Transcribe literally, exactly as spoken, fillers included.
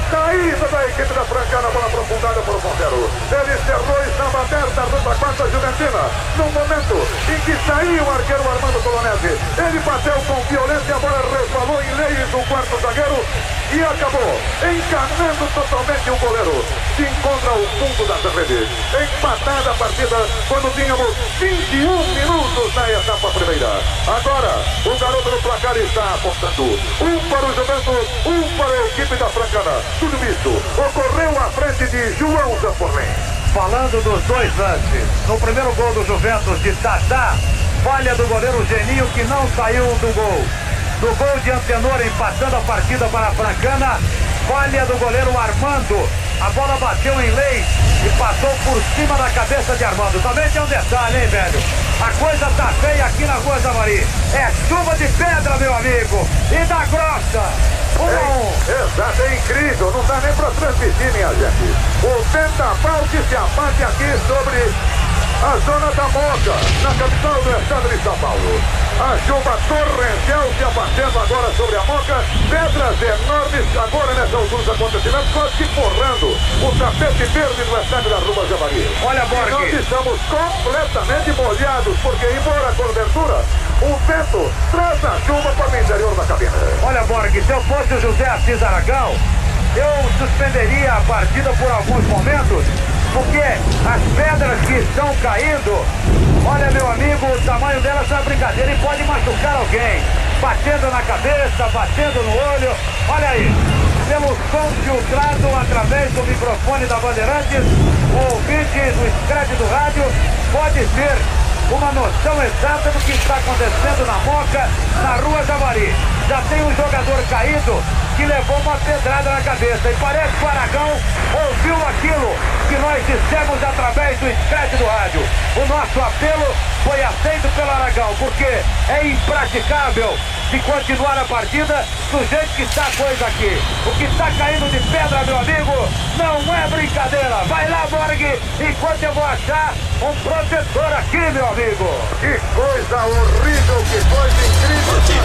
Caída da equipe da Francana, bola aprofundada por Montero. Ele cerrou e estava aberta a rua quarta Juventina. Num momento em que saiu o arqueiro Armando Colonese. Ele bateu com violência, a bola resvalou em leis do quarto zagueiro e acabou encanando totalmente o goleiro. Se encontra ao fundo das redes. Empatada a partida quando tínhamos vinte e um minutos na etapa primeira. Agora, o garoto do placar está apontando. Um para o Juventus, um para a equipe da Francana. Tudo isso ocorreu à frente de João Zamporlin. Falando dos dois lances, no primeiro gol do Juventus de Tatá, falha do goleiro Geninho que não saiu do gol. No gol de Antenor empatando a partida para a Francana, falha do goleiro Armando. A bola bateu em Leis e passou por cima da cabeça de Armando. Também tem um detalhe, hein, velho? A coisa tá feia aqui na Rua Javari. É chuva de pedra, meu amigo. E da grossa. Um a um. Exato, é incrível. Não dá nem pra transmitir, minha gente. O vendaval que se abate aqui sobre a zona da Moca, na capital do estado de São Paulo. A chuva torrencial se abatendo agora sobre a Moca. Pedras enormes agora nessa altura dos acontecimentos, quase que forrando o tapete verde do estádio da Rua Javari. Olha, Borg. E nós estamos completamente molhados, porque embora a cobertura, o vento traz a chuva para o interior da cabine. Olha, Borg, se eu fosse o José Assis Aragão, eu suspenderia a partida por alguns momentos, porque as pedras que estão caindo, olha, meu amigo, o tamanho delas é uma brincadeira e pode machucar alguém, batendo na cabeça, batendo no olho. Olha aí, pelo som filtrado através do microfone da Bandeirantes, o ouvinte do scratch do rádio pode ter uma noção exata do que está acontecendo na Moca, na Rua Javari. Já tem um jogador caído que levou uma pedrada na cabeça. E parece que o Aragão ouviu aquilo que nós dissemos através do scratch do rádio. O nosso apelo foi aceito pelo Aragão, porque é impraticável de continuar a partida do jeito que está a coisa aqui. O que está caindo de pedra, meu amigo, não é brincadeira. Vai lá, Borg, enquanto eu vou achar um protetor aqui, meu amigo. Que coisa horrível, que coisa incrível.